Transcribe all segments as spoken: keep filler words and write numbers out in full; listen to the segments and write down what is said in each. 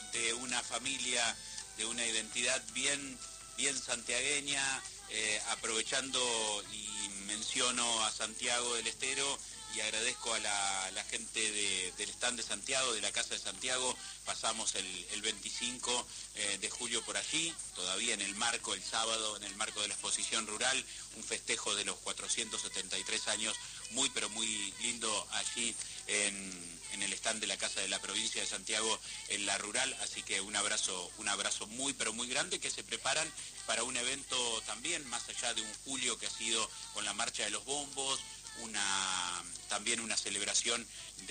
de una familia, de una identidad bien, bien santiagueña, eh, aprovechando y menciono a Santiago del Estero y agradezco a la, a la gente de, del stand de Santiago, de la Casa de Santiago. Pasamos el, el veinticinco eh, de julio por allí, todavía en el marco, el sábado, en el marco de la exposición rural, un festejo de los cuatrocientos setenta y tres años, muy pero muy lindo allí en, en el stand de la Casa de la Provincia de Santiago, en la rural, así que un abrazo, un abrazo muy pero muy grande, que se preparan para un evento también, más allá de un julio que ha sido con la Marcha de los Bombos, una también una celebración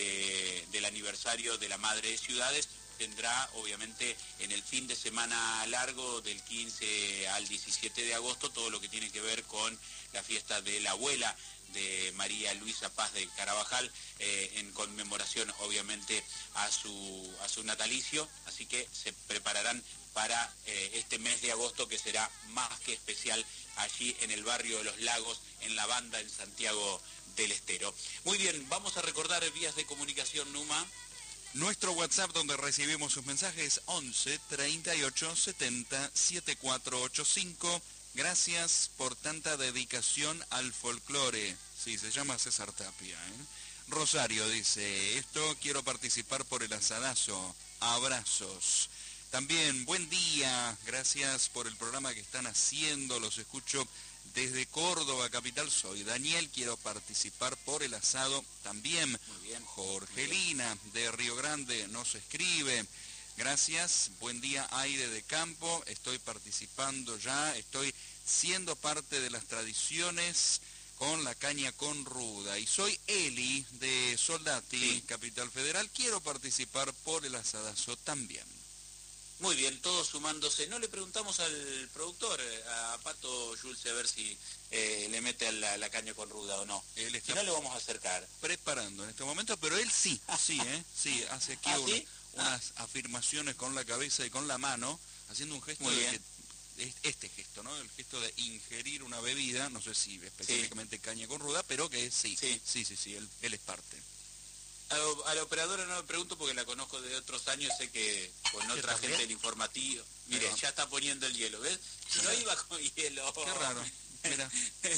de, del aniversario de la Madre de Ciudades. Tendrá obviamente en el fin de semana largo del quince al diecisiete de agosto todo lo que tiene que ver con la fiesta de la abuela de María Luisa Paz de Carabajal, eh, en conmemoración obviamente a su, a su natalicio, así que se prepararán para eh, este mes de agosto, que será más que especial allí en el barrio de Los Lagos, en La Banda, en Santiago del Estero. Muy bien, vamos a recordar vías de comunicación, Numa. Nuestro WhatsApp, donde recibimos sus mensajes, once, treinta y ocho, setenta, setenta y cuatro ochenta y cinco. Gracias por tanta dedicación al folclore. Sí, se llama César Tapia, ¿eh? Rosario dice, esto quiero participar por el asadazo. Abrazos. También, buen día, gracias por el programa que están haciendo, los escucho desde Córdoba, capital. Soy Daniel, quiero participar por el asado también. Muy bien. Jorgelina, muy bien, de Río Grande, nos escribe. Gracias, buen día, aire de campo, estoy participando ya, estoy siendo parte de las tradiciones con la caña con ruda. Y soy Eli, de Soldati, sí, Capital Federal, quiero participar por el asadazo también. Muy bien, todos sumándose. No le preguntamos al productor, a Pato Jules, a ver si eh, le mete a la, la caña con ruda o no. Él está si no, le vamos a acercar. Preparando en este momento, pero él sí, sí, ¿eh? Sí, hace aquí ¿Ah, una, sí? unas ah. afirmaciones con la cabeza y con la mano, haciendo un gesto Muy de bien. que, este gesto, ¿no? El gesto de ingerir una bebida, no sé si específicamente sí, caña con ruda, pero que sí, sí, sí, sí, sí él, él es parte. A, a la operadora no me pregunto porque la conozco de otros años, sé que con otra gente del informativo. Mire, pero ya está poniendo el hielo, ¿ves? Si no iba con hielo. Qué raro, mira.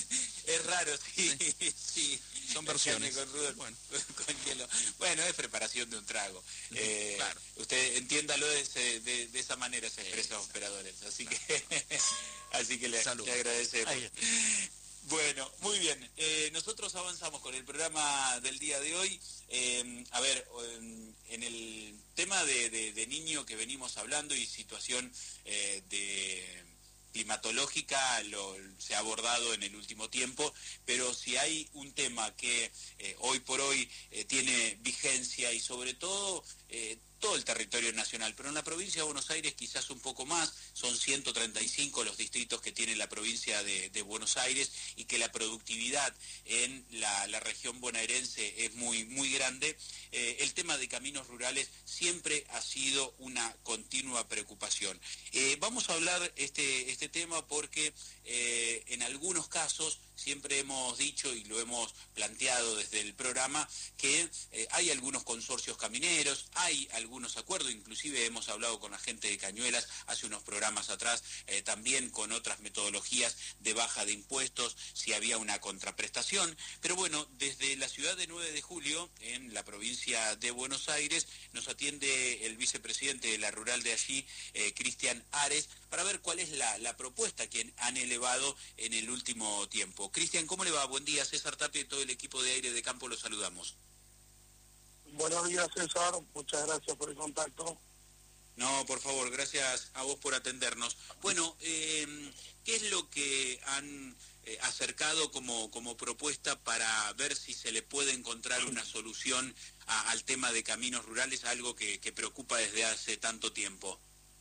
Es raro, sí, sí. sí. Son versiones. Con, rudo, bueno. con hielo. Bueno, es preparación de un trago. Eh, claro. Usted entiéndalo de, ese, de, de esa manera, se expresan los operadores. Así claro. que, así que le, le agradecemos. Bueno, muy bien. Eh, nosotros avanzamos con el programa del día de hoy. Eh, a ver, en, en el tema de, de, de niño que venimos hablando y situación eh, de climatológica lo, se ha abordado en el último tiempo, pero si hay un tema que eh, hoy por hoy eh, tiene vigencia y sobre todo eh, todo el territorio nacional, pero en la provincia de Buenos Aires quizás un poco más, son ciento treinta y cinco los distritos que tiene la provincia de, de Buenos Aires y que la productividad en la, la región bonaerense es muy, muy grande. Eh, el tema de caminos rurales siempre ha sido una continua preocupación. Eh, vamos a hablar este, este tema porque eh, en algunos casos siempre hemos dicho y lo hemos planteado desde el programa que eh, hay algunos consorcios camineros, hay algunos acuerdos, inclusive hemos hablado con la gente de Cañuelas hace unos programas atrás, eh, también con otras metodologías de baja de impuestos, si había una contraprestación, pero bueno, desde la ciudad de nueve de julio, en la provincia de Buenos Aires, nos atiende el vicepresidente de la rural de allí, eh, Cristian Ares, para ver cuál es la, la propuesta que han elevado en el último tiempo. Cristian, ¿cómo le va? Buen día, César Tapia y todo el equipo de Aire de Campo, los saludamos. Buenos días, César, muchas gracias por el contacto. No, por favor, gracias a vos por atendernos. Bueno, eh, ¿qué es lo que han eh, acercado como, como propuesta para ver si se le puede encontrar una solución a, al tema de caminos rurales, algo que, que preocupa desde hace tanto tiempo?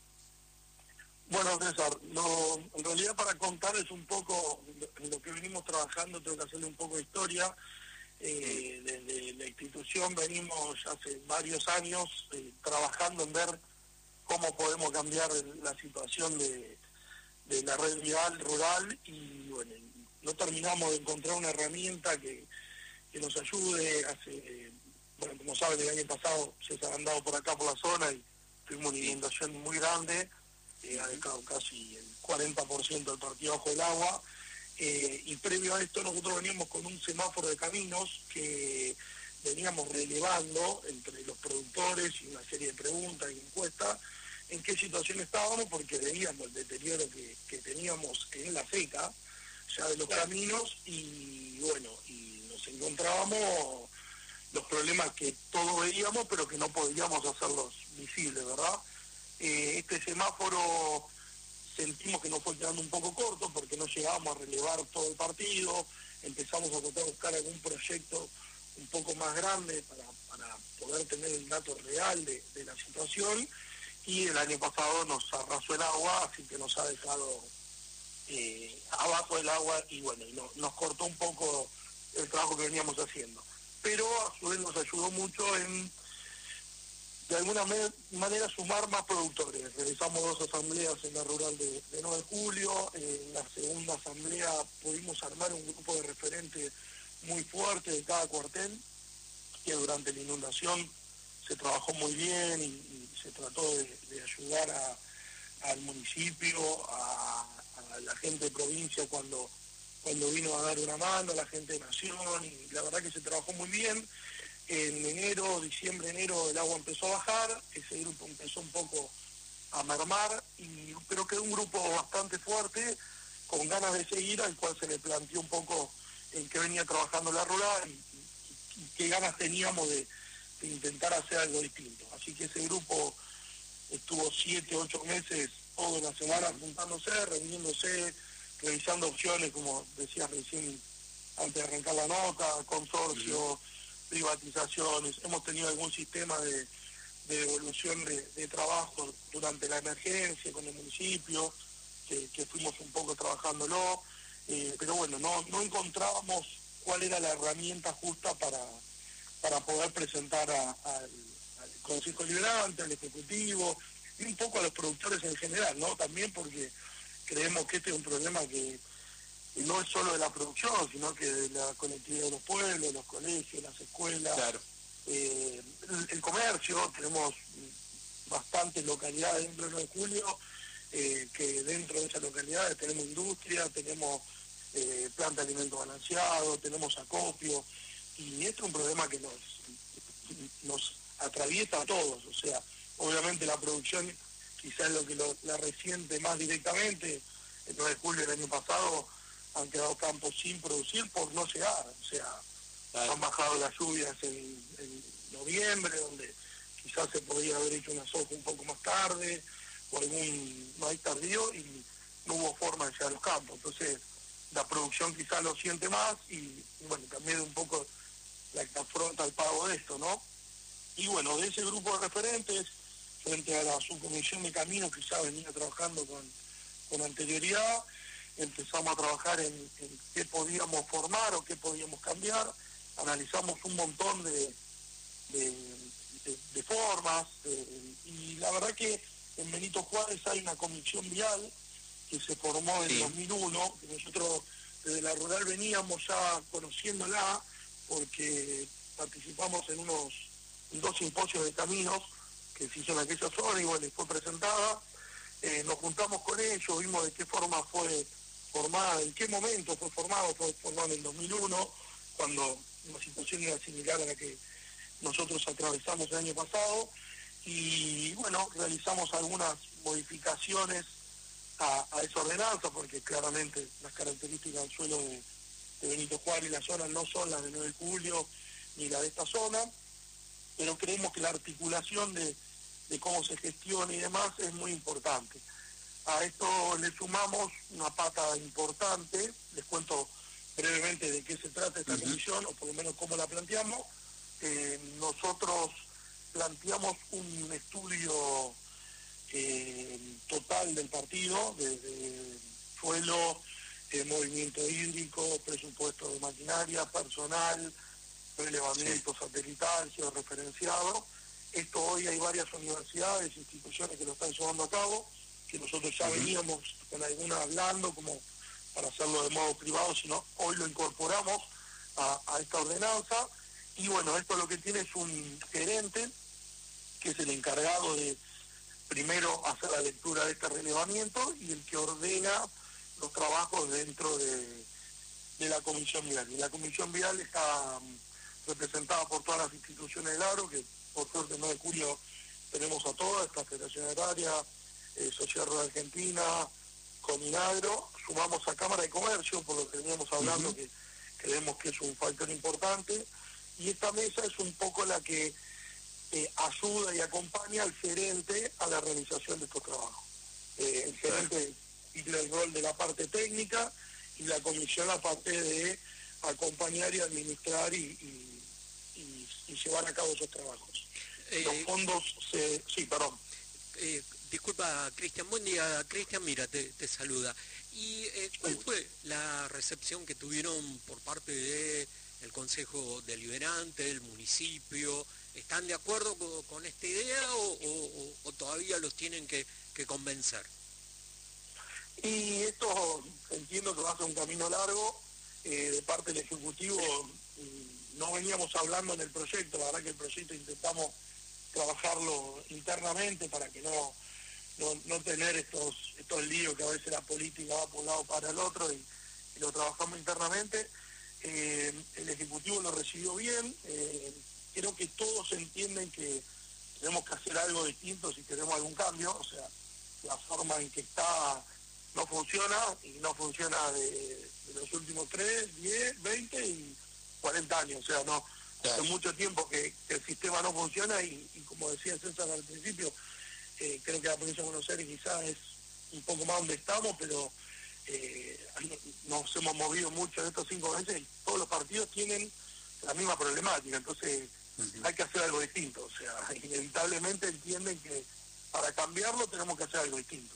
Bueno, César, lo, en realidad para contarles un poco lo que venimos trabajando, tengo que hacerle un poco de historia. Eh, desde la institución venimos hace varios años eh, trabajando en ver cómo podemos cambiar la situación de, de la red vial rural y bueno, no terminamos de encontrar una herramienta que, que nos ayude. Hace, bueno, como saben, el año pasado César ha andado por acá por la zona y estuvimos una inundación muy grande, eh, ha dejado casi el cuarenta por ciento del partido bajo el agua, eh, y previo a esto nosotros veníamos con un semáforo de caminos que veníamos relevando entre los productores y una serie de preguntas y encuestas en qué situación estábamos, porque veíamos el deterioro que, que teníamos en la seca ya de los caminos, y bueno, y nos encontrábamos los problemas que todos veíamos pero que no podíamos hacerlos visibles, ¿verdad? Eh, este semáforo sentimos que nos fue quedando un poco corto porque no llegábamos a relevar todo el partido, empezamos a tratar de buscar algún proyecto un poco más grande para, para poder tener el dato real de, de la situación, y el año pasado nos arrasó el agua, así que nos ha dejado eh, abajo del agua, y bueno, y no, nos cortó un poco el trabajo que veníamos haciendo. Pero a su vez nos ayudó mucho en, de alguna manera, sumar más productores. Realizamos dos asambleas en la rural de, de nueve de julio, en la segunda asamblea pudimos armar un grupo de referentes muy fuerte de cada cuartel, que durante la inundación se trabajó muy bien y, y se trató de, de ayudar a, al municipio, a, a la gente de provincia cuando, cuando vino a dar una mano, a la gente de Nación, y la verdad que se trabajó muy bien. En enero, diciembre, enero el agua empezó a bajar, ese grupo empezó un poco a mermar, y, pero quedó un grupo bastante fuerte, con ganas de seguir, al cual se le planteó un poco en qué venía trabajando la rural y, y, y qué ganas teníamos de, de intentar hacer algo distinto. Así que ese grupo estuvo siete, ocho meses, toda la semana juntándose, reuniéndose, revisando opciones, como decías recién antes de arrancar la nota, consorcio, privatizaciones. Hemos tenido algún sistema de, de devolución de, de trabajo durante la emergencia con el municipio, que, que fuimos un poco trabajándolo, eh, pero bueno, no, no encontrábamos cuál era la herramienta justa para, para poder presentar a, a, al Consejo Liberante, al Ejecutivo, y un poco a los productores en general, ¿no? También porque creemos que este es un problema que, que no es solo de la producción, sino que de la conectividad de los pueblos, los colegios, las escuelas, claro. eh, el, el comercio. Tenemos bastantes localidades dentro del nueve de julio, eh, que dentro de esas localidades tenemos industria, tenemos eh, planta de alimentos balanceados, tenemos acopio, y esto es un problema que nos, nos atraviesa a todos. O sea, obviamente la producción quizás es lo que lo, la resiente más directamente. El nueve de julio del año pasado han quedado campos sin producir por no llegar, o sea, claro. Han bajado las lluvias en, en noviembre, donde quizás se podía haber hecho una soja un poco más tarde, o algún maíz tardío, y no hubo forma de llegar a los campos. Entonces, la producción quizás lo siente más, y, y bueno, también un poco la que afronta el pago de esto, ¿no? Y bueno, de ese grupo de referentes, frente a la subcomisión de caminos que ya venía trabajando con, con anterioridad, empezamos a trabajar en, en qué podíamos formar o qué podíamos cambiar. Analizamos un montón de, de, de, de formas, de, y la verdad que en Benito Juárez hay una comisión vial que se formó en sí. dos mil uno, que nosotros desde la rural veníamos ya conociéndola, porque participamos en unos en dos simposios de caminos que se hizo en aquella zona, y bueno, fue presentada. Eh, nos juntamos con ellos, vimos de qué forma fue formada, en qué momento fue formado, fue formado en el dos mil uno, cuando una situación era similar a la que nosotros atravesamos el año pasado, y bueno, realizamos algunas modificaciones a, a esa ordenanza, porque claramente las características del suelo de, de Benito Juárez y la zona no son las de nueve de julio ni la de esta zona, pero creemos que la articulación de, de cómo se gestiona y demás es muy importante. A esto le sumamos una pata importante, les cuento brevemente de qué se trata esta uh-huh. comisión, o por lo menos cómo la planteamos. Eh, nosotros planteamos un estudio eh, total del partido, desde suelo, eh, movimiento hídrico, presupuesto de maquinaria, personal, relevamiento sí. satelital, georreferenciado. Esto hoy hay varias universidades, instituciones que lo están llevando a cabo, que nosotros ya uh-huh. veníamos con algunas hablando como para hacerlo de modo privado, sino hoy lo incorporamos a, a esta ordenanza. Y bueno, esto lo que tiene es un gerente, que es el encargado de, primero hace la lectura de este relevamiento y el que ordena los trabajos dentro de, de la Comisión Vial. Y la Comisión Vial está um, representada por todas las instituciones del agro, que por suerte el nueve de julio tenemos a todas, esta Federación Agraria, eh, Sociedad Rural Argentina, Cominagro, sumamos a Cámara de Comercio, por lo que veníamos hablando, uh-huh. que creemos que es un factor importante, y esta mesa es un poco la que eh, ayuda y acompaña al gerente a la realización de estos trabajos. Eh, el gerente tiene el rol de la parte técnica y la comisión la parte de acompañar y administrar y, y, y, y llevar a cabo esos trabajos. Eh, Los fondos se... Sí, perdón. Eh, disculpa, Cristian. Buen día, Cristian. Mira, te, te saluda. ¿Y eh, cuál fue la recepción que tuvieron por parte de el Consejo Deliberante, el municipio? ¿Están de acuerdo con, con esta idea o, o, o todavía los tienen que, que convencer? Y esto entiendo que va a ser un camino largo. Eh, de parte del Ejecutivo no veníamos hablando en el proyecto, la verdad que el proyecto intentamos trabajarlo internamente para que no, no, no tener estos, estos líos que a veces la política va por un lado para el otro, y, y lo trabajamos internamente. Eh, el Ejecutivo lo recibió bien, eh, creo que todos entienden que tenemos que hacer algo distinto si queremos algún cambio, o sea, la forma en que está no funciona, y no funciona de, de los últimos tres, diez, veinte y cuarenta años, o sea, no, hace mucho tiempo que, que el sistema no funciona, y, y como decía César al principio, eh, creo que la provincia de Buenos Aires quizás es un poco más donde estamos, pero eh, nos hemos movido mucho en estos cinco meses y todos los partidos tienen la misma problemática, entonces uh-huh. hay que hacer algo distinto, o sea, inevitablemente entienden que para cambiarlo tenemos que hacer algo distinto.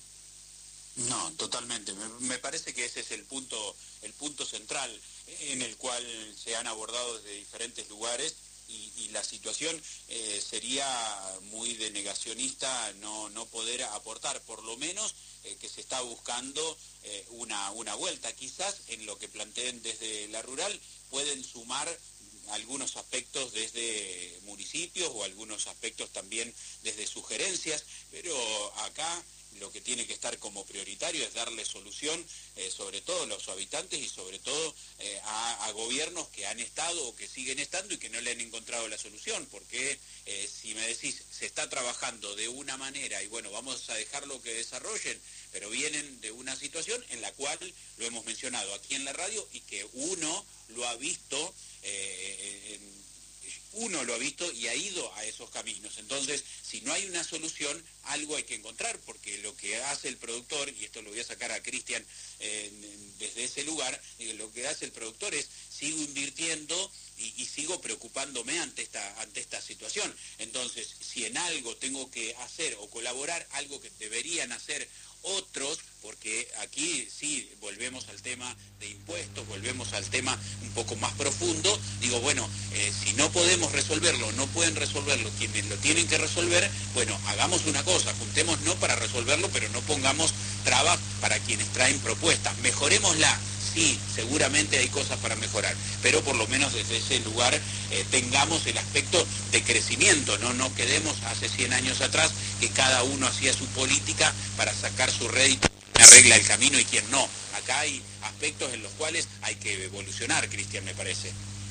No, totalmente. Me, me parece que ese es el punto, el punto central en el cual se han abordado desde diferentes lugares, y, y la situación eh, sería muy de negacionista no, no poder aportar, por lo menos eh, que se está buscando eh, una, una vuelta. Quizás en lo que planteen desde la rural pueden sumar algunos aspectos desde municipios o algunos aspectos también desde sugerencias, pero acá lo que tiene que estar como prioritario es darle solución, eh, sobre todo a los habitantes y sobre todo eh, a, a gobiernos que han estado o que siguen estando y que no le han encontrado la solución, porque eh, si me decís, se está trabajando de una manera y bueno, vamos a dejarlo que desarrollen, pero vienen de una situación en la cual lo hemos mencionado aquí en la radio y que uno lo ha visto eh, en, uno lo ha visto y ha ido a esos caminos. Entonces, si no hay una solución, algo hay que encontrar, porque lo que hace el productor, y esto lo voy a sacar a Cristian eh, desde ese lugar, eh, lo que hace el productor es, sigo invirtiendo y, y sigo preocupándome ante esta, ante esta situación. Entonces, si en algo tengo que hacer o colaborar, algo que deberían hacer otros, porque aquí sí volvemos al tema de impuestos, volvemos al tema un poco más profundo, digo, bueno, eh, si no podemos resolverlo, no pueden resolverlo quienes lo tienen que resolver, bueno, hagamos una cosa, juntemos no para resolverlo, pero no pongamos trabas para quienes traen propuestas, mejorémosla. Sí, seguramente hay cosas para mejorar, pero por lo menos desde ese lugar eh, tengamos el aspecto de crecimiento, no no quedemos hace cien años atrás que cada uno hacía su política para sacar su rédito, quien arregla el camino y quien no. Acá hay aspectos en los cuales hay que evolucionar, Cristian, me parece.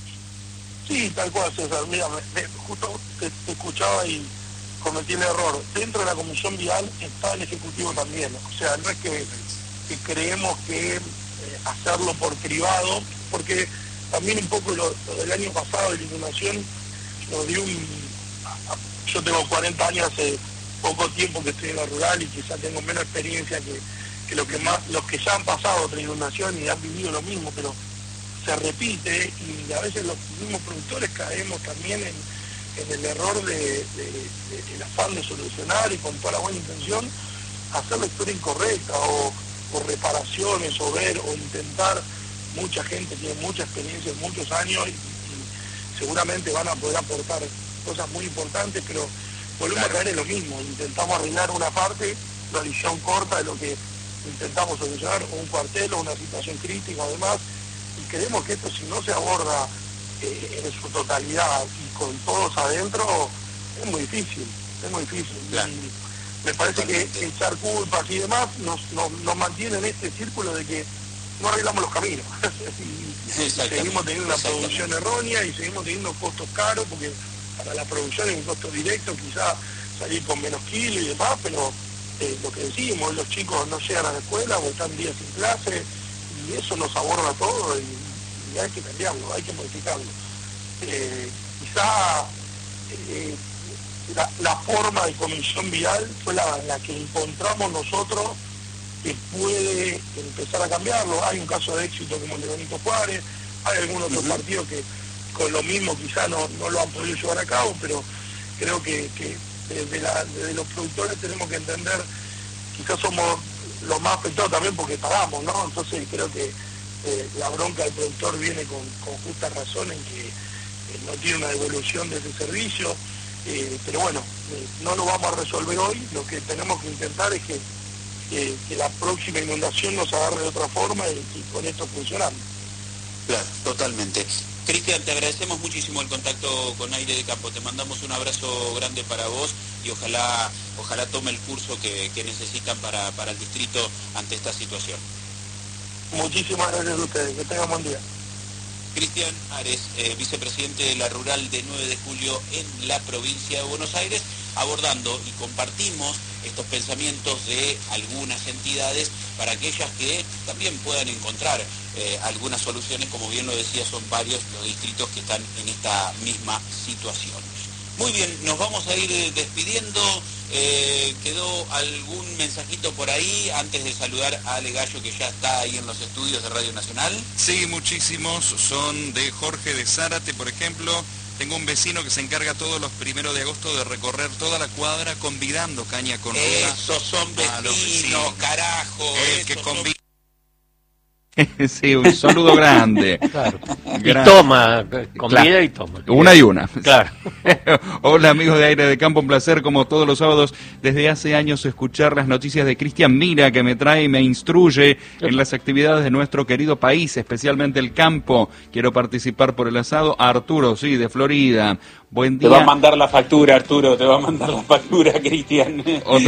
Sí, tal cual, César. Mira, me, me, justo te, te escuchaba y cometí el error. Dentro de la Comisión Vial está el Ejecutivo también, o sea, no es que, que creemos que hacerlo por privado, porque también un poco lo, lo del año pasado de la inundación nos dio un... Yo tengo cuarenta años, hace poco tiempo que estoy en la rural y quizás tengo menos experiencia que, que, lo que más, los que ya han pasado otra inundación y han vivido lo mismo, pero se repite y a veces los mismos productores caemos también en, en el error de, de, de, el afán de solucionar y con toda la buena intención hacer la historia incorrecta o o reparaciones, o ver, o intentar. Mucha gente tiene mucha experiencia, muchos años, y, y seguramente van a poder aportar cosas muy importantes, pero volvemos claro. a caer en lo mismo, intentamos arreglar una parte, la visión corta de lo que intentamos solucionar, o un cuartel, o una situación crítica, además, y creemos que esto, si no se aborda eh, en su totalidad, y con todos adentro, es muy difícil, es muy difícil. Claro. Y me parece Totalmente. que echar culpas y demás nos, nos, nos mantiene en este círculo de que no arreglamos los caminos. y seguimos teniendo una producción errónea y seguimos teniendo costos caros, porque para la producción es un costo directo, quizás salir con menos kilos y demás, pero eh, lo que decimos, los chicos no llegan a la escuela o están días sin clase, y eso nos aborda todo y, y hay que cambiarlo, hay que modificarlo. Eh, quizá eh, la, la forma de comisión vial fue la, la que encontramos nosotros que puede empezar a cambiarlo. Hay un caso de éxito como el de Benito Juárez, hay algunos uh-huh. otros partidos que con lo mismo quizá no, no lo han podido llevar a cabo, pero creo que, que desde, la, desde los productores tenemos que entender, quizás somos los más afectados también porque pagamos, ¿no? Entonces creo que eh, la bronca del productor viene con, con justa razón en que eh, no tiene una devolución de ese servicio, eh, pero bueno, eh, no lo vamos a resolver hoy, lo que tenemos que intentar es que, que, que la próxima inundación nos agarre de otra forma y, y con esto funcionando. Claro, totalmente. Cristian, te agradecemos muchísimo el contacto con Aire de Campo, te mandamos un abrazo grande para vos y ojalá ojalá tome el curso que, que necesitan para, para el distrito ante esta situación. Muchísimas gracias a ustedes, que tengan buen día. Cristian Ares, eh, vicepresidente de la Rural de nueve de julio en la provincia de Buenos Aires, abordando y compartimos estos pensamientos de algunas entidades para aquellas que también puedan encontrar eh, algunas soluciones, como bien lo decía, son varios los distritos que están en esta misma situación. Muy bien, nos vamos a ir despidiendo. Eh, ¿Quedó algún mensajito por ahí antes de saludar a Ale Gallo, que ya está ahí en los estudios de Radio Nacional? Sí, muchísimos. Son de Jorge de Zárate, por ejemplo. Tengo un vecino que se encarga todos los primeros de agosto de recorrer toda la cuadra convidando caña con ruda. Esos son vecinos, vecinos. Carajo. El que convida. Sí, un saludo grande. Claro. Y toma, convida claro. y toma. Una y una. Claro. Hola amigos de Aire de Campo, un placer como todos los sábados desde hace años escuchar las noticias de Cristian Mira, que me trae y me instruye en las actividades de nuestro querido país, especialmente el campo. Quiero participar por el asado. Arturo, sí, de Florida. Buen día. Te va a mandar la factura, Arturo, te va a mandar la factura, Cristian. Otro,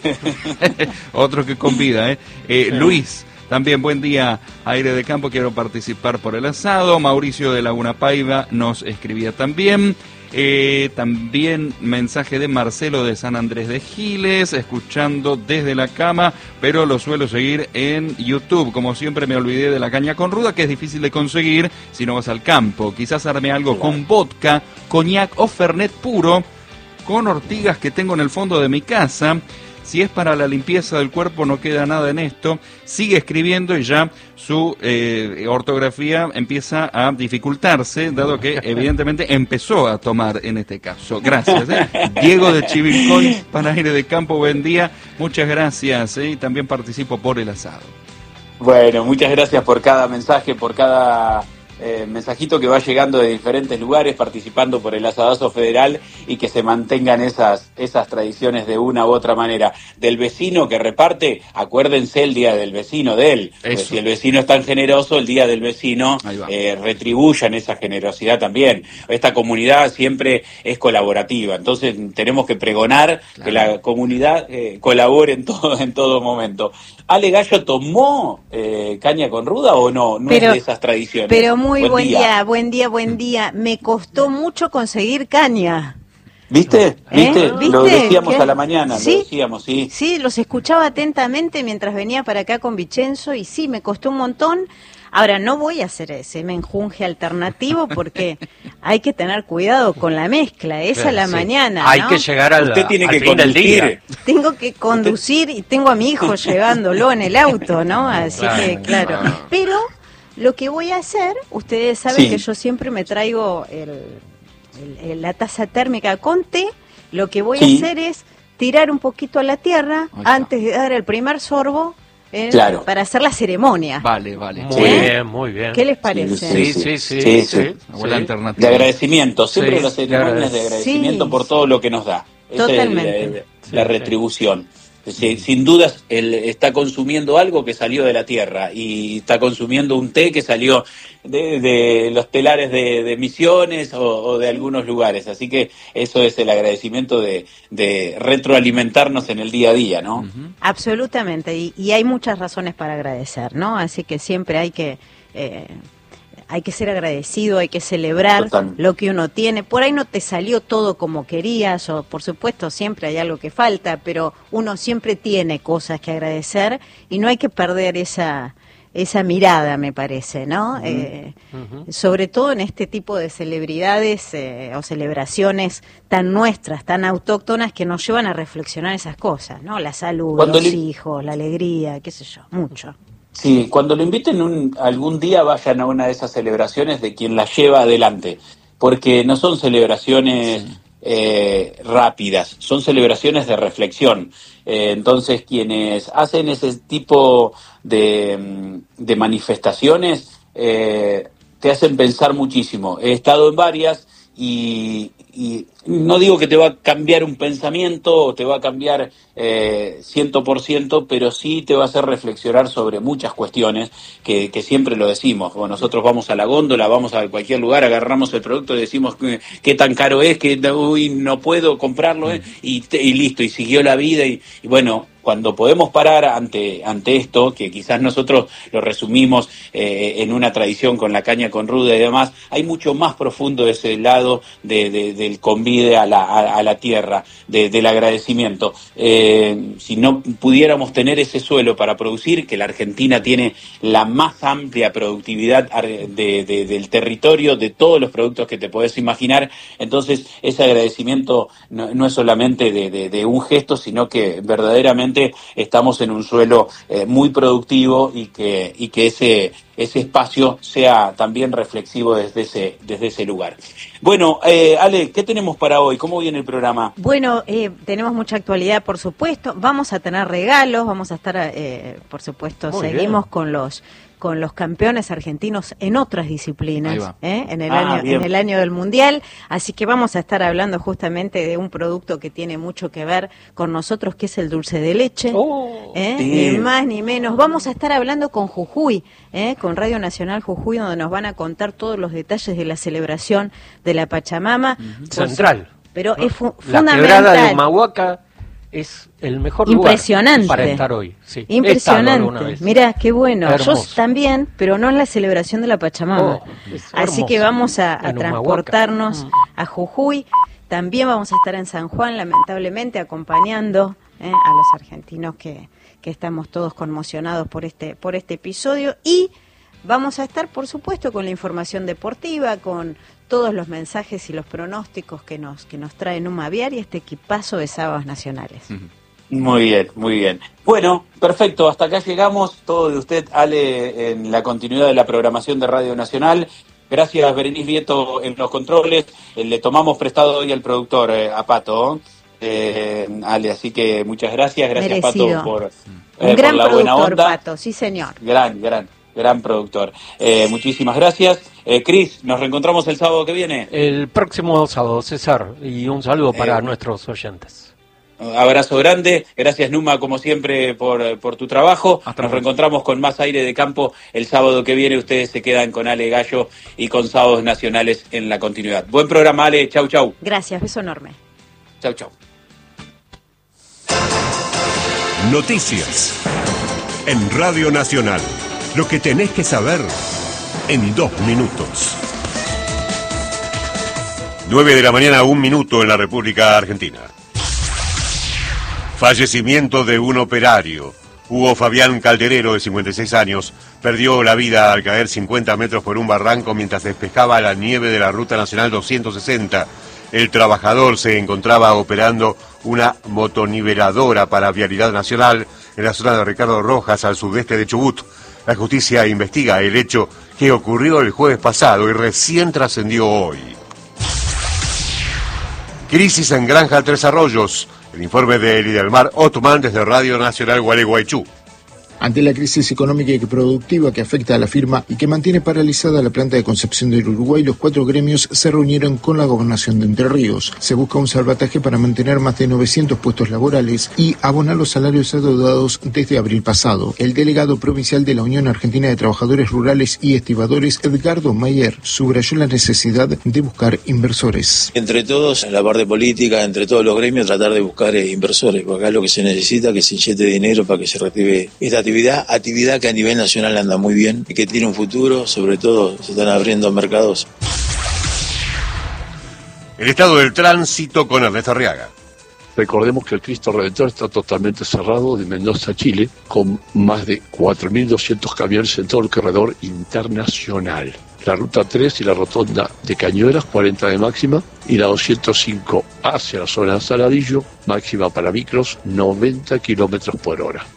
Otro que convida, ¿eh? eh Luis. También buen día, Aire de Campo, quiero participar por el asado. Mauricio de Laguna Paiva nos escribía también. Eh, también mensaje de Marcelo de San Andrés de Giles, escuchando desde la cama, pero lo suelo seguir en YouTube. Como siempre me olvidé de la caña con ruda, que es difícil de conseguir si no vas al campo. Quizás arme algo con vodka, coñac o fernet puro, con ortigas que tengo en el fondo de mi casa. Si es para la limpieza del cuerpo, no queda nada en esto. Sigue escribiendo y ya su eh, ortografía empieza a dificultarse, dado que evidentemente empezó a tomar en este caso. Gracias. ¿eh? Diego de Chivilcoy, para Aire de Campo, buen día. Muchas gracias. ¿eh? Y también participo por el asado. Bueno, muchas gracias por cada mensaje, por cada... Eh, mensajito que va llegando de diferentes lugares, participando por el asadazo federal, y que se mantengan esas esas tradiciones de una u otra manera. Del vecino que reparte, acuérdense el día del vecino de él. Pues si el vecino es tan generoso, el día del vecino eh, retribuyan esa generosidad también. Esta comunidad siempre es colaborativa, entonces tenemos que pregonar claro. que la comunidad eh, colabore en todo, en todo momento. ¿Ale Gallo tomó eh, caña con ruda o no? No pero, es de esas tradiciones. Pero muy buen, buen día. día, buen día, buen día. Me costó mucho conseguir caña. ¿Viste? ¿Viste? ¿Eh? ¿Viste? Lo decíamos ¿Qué? a la mañana, ¿Sí? lo decíamos, sí. Sí, los escuchaba atentamente mientras venía para acá con Vicenzo y sí, me costó un montón. Ahora, no voy a hacer ese menjunje alternativo porque hay que tener cuidado con la mezcla, esa es la sí. mañana, ¿no? Hay que llegar al, Usted tiene al que fin del día. Tengo que conducir y tengo a mi hijo llevándolo en el auto, ¿no? Así claro, que, claro. claro. Pero lo que voy a hacer, ustedes saben sí. que yo siempre me traigo el, el, el, la taza térmica con té, lo que voy sí. a hacer es tirar un poquito a la tierra antes de dar el primer sorbo. ¿Eh? Claro. Para hacer la ceremonia. Vale, vale. Muy ¿Eh? bien, muy bien. ¿Qué les parece? Sí, sí, sí. sí, sí, sí, sí. Una buena alternativa. De agradecimiento, siempre sí, las ceremonias de agradecimiento sí. por todo lo que nos da. Esa Totalmente. es la, la, la retribución. Sí, sin dudas, él está consumiendo algo que salió de la tierra y está consumiendo un té que salió de, de los telares de, de Misiones o, o de algunos lugares. Así que eso es el agradecimiento de, de retroalimentarnos en el día a día, ¿no? Uh-huh. Absolutamente, y, y hay muchas razones para agradecer, ¿no? Así que siempre hay que... Eh, hay que ser agradecido, hay que celebrar Total. Lo que uno tiene. Por ahí no te salió todo como querías, o por supuesto siempre hay algo que falta, pero uno siempre tiene cosas que agradecer y no hay que perder esa esa mirada, me parece, ¿no? Uh-huh. Eh, uh-huh. Sobre todo en este tipo de celebridades eh, o celebraciones tan nuestras, tan autóctonas, que nos llevan a reflexionar esas cosas, ¿no? La salud, Cuando los le... hijos, la alegría, qué sé yo, mucho. Sí, cuando lo inviten un, algún día vayan a una de esas celebraciones de quien la lleva adelante, porque no son celebraciones sí. eh, rápidas, son celebraciones de reflexión. Eh, entonces quienes hacen ese tipo de, de manifestaciones eh, te hacen pensar muchísimo. He estado en varias y, y no digo que te va a cambiar un pensamiento o te va a cambiar eh, ciento por ciento, pero sí te va a hacer reflexionar sobre muchas cuestiones que, que siempre lo decimos. Bueno, nosotros vamos a la góndola, vamos a cualquier lugar, agarramos el producto y decimos qué, qué tan caro es, que uy, no puedo comprarlo, eh, y, y listo, y siguió la vida. Y, y bueno, cuando podemos parar ante ante esto, que quizás nosotros lo resumimos eh, en una tradición con la caña con ruda y demás, hay mucho más profundo ese lado de, de, del convite a la, a, a la tierra, de, del agradecimiento. Eh, si no pudiéramos tener ese suelo para producir, que la Argentina tiene la más amplia productividad de, de, del territorio, de todos los productos que te podés imaginar, entonces ese agradecimiento no, no es solamente de, de, de un gesto, sino que verdaderamente estamos en un suelo eh, muy productivo y que y que ese ese espacio sea también reflexivo desde ese desde ese lugar. Bueno, eh, Ale, ¿qué tenemos para hoy? ¿Cómo viene el programa? Bueno, eh, tenemos mucha actualidad, por supuesto. Vamos a tener regalos, vamos a estar, eh, por supuesto, Muy seguimos bien. con los con los campeones argentinos en otras disciplinas, ¿eh? en el ah, año en el año del Mundial, así que vamos a estar hablando justamente de un producto que tiene mucho que ver con nosotros, que es el dulce de leche, oh, ¿eh? ni más ni menos. Vamos a estar hablando con Jujuy, ¿eh? con Radio Nacional Jujuy, donde nos van a contar todos los detalles de la celebración de la Pachamama. Uh-huh. Central. Pero ¿no? es fu- la fundamental. La quebrada de Humahuaca es el mejor Impresionante. lugar para estar hoy. Sí. Impresionante. Mira, qué bueno. Hermoso. Yo también, pero no en la celebración de la Pachamama. Oh, Así que vamos a, a transportarnos mm. a Jujuy. También vamos a estar en San Juan, lamentablemente, acompañando eh, a los argentinos que, que estamos todos conmocionados por este, por este episodio. Y vamos a estar, por supuesto, con la información deportiva, con todos los mensajes y los pronósticos que nos que nos trae Numa Aviar y este equipazo de sábados nacionales. Muy bien, muy bien. Bueno, perfecto, hasta acá llegamos. Todo de usted, Ale, en la continuidad de la programación de Radio Nacional. Gracias, Berenice Vieto, en los controles. Le tomamos prestado hoy al productor, eh, a Pato, eh, Ale, así que muchas gracias. Gracias, Merecido. Pato, por, eh, Un gran por la buena productor, onda. Pato, sí señor. Gran, gran. Gran productor. Eh, muchísimas gracias. Eh, Cris, nos reencontramos el sábado que viene. El próximo sábado, César, y un saludo para eh, nuestros oyentes. Abrazo grande. Gracias, Numa, como siempre, por, por tu trabajo. Hasta nos reencontramos con más aire de campo el sábado que viene. Ustedes se quedan con Ale Gallo y con Sábados Nacionales en la continuidad. Buen programa, Ale. Chau, chau. Gracias, beso enorme. Chau, chau. Noticias en Radio Nacional. Lo que tenés que saber en dos minutos. Nueve de la mañana, un minuto en la República Argentina. Fallecimiento de un operario. Hugo Fabián Calderero, de cincuenta y seis años, perdió la vida al caer cincuenta metros por un barranco mientras despejaba la nieve de la Ruta Nacional doscientos sesenta. El trabajador se encontraba operando una motoniveladora para Vialidad Nacional en la zona de Ricardo Rojas, al sudeste de Chubut. La justicia investiga el hecho que ocurrió el jueves pasado y recién trascendió hoy. Crisis en Granja Tres Arroyos. El informe de Lidelmar Otman desde Radio Nacional Gualeguaychú. Ante la crisis económica y productiva que afecta a la firma y que mantiene paralizada la planta de Concepción del Uruguay, los cuatro gremios se reunieron con la Gobernación de Entre Ríos. Se busca un salvataje para mantener más de novecientos puestos laborales y abonar los salarios adeudados desde abril pasado. El delegado provincial de la Unión Argentina de Trabajadores Rurales y Estibadores, Edgardo Mayer, subrayó la necesidad de buscar inversores. Entre todos, en la parte política, entre todos los gremios, tratar de buscar eh, inversores, porque acá lo que se necesita es que se inyecte dinero para que se reactive esta actividad, actividad que a nivel nacional anda muy bien y que tiene un futuro, sobre todo se están abriendo mercados. El estado del tránsito con Ernesto Arriaga. Recordemos que el Cristo Redentor está totalmente cerrado de Mendoza a Chile, con más de cuatro mil doscientos camiones en todo el corredor internacional. La ruta tres y la rotonda de Cañuelas, cuarenta de máxima, y la doscientos cinco hacia la zona de Saladillo, máxima para micros, noventa kilómetros por hora.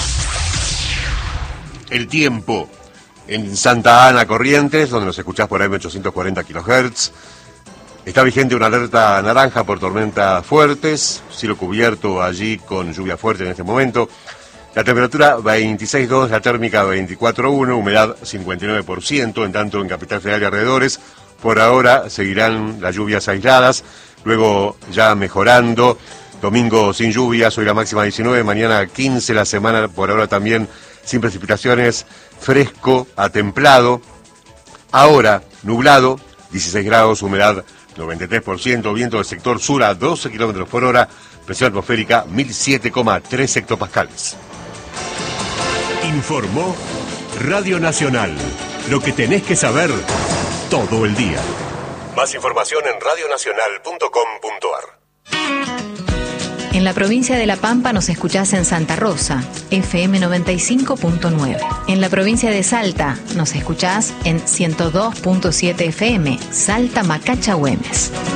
El tiempo en Santa Ana, Corrientes, donde nos escuchás por A M ochocientos cuarenta kilohertz. Está vigente una alerta naranja por tormentas fuertes, cielo cubierto allí con lluvia fuerte en este momento. La temperatura veintiséis coma dos, la térmica veinticuatro coma uno, humedad cincuenta y nueve por ciento, en tanto en Capital Federal y alrededores. Por ahora seguirán las lluvias aisladas, luego ya mejorando. Domingo sin lluvias, hoy la máxima diecinueve, mañana quince, la semana por ahora también sin precipitaciones, fresco a templado. Ahora nublado, dieciséis grados, humedad noventa y tres por ciento, viento del sector sur a doce kilómetros por hora, presión atmosférica mil siete coma tres hectopascales. Informó Radio Nacional, lo que tenés que saber todo el día. Más información en radio nacional punto com punto a r. En la provincia de La Pampa nos escuchás en Santa Rosa, F M noventa y cinco punto nueve. En la provincia de Salta nos escuchás en ciento dos punto siete F M, Salta Macacha Güemes.